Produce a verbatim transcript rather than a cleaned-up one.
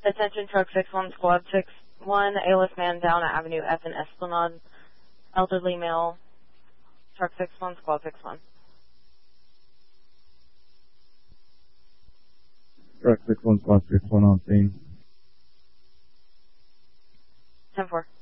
Attention, truck six one, squad six one, A-less man down at Avenue F in Esplanade. Elderly male, truck six one, squad six one. Truck six one, squad six one on scene. ten four.